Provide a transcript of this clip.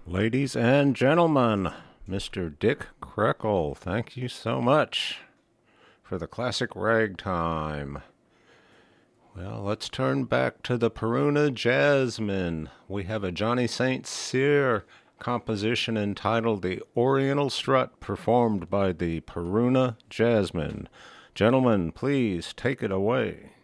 Ladies and gentlemen, Mr. Dick Krekel, thank you so much for the classic ragtime. Well, let's turn back to the Peruna Jasmine. We have a Johnny St. Cyr composition entitled The Oriental Strut, performed by the Peruna Jasmine. Gentlemen, please take it away.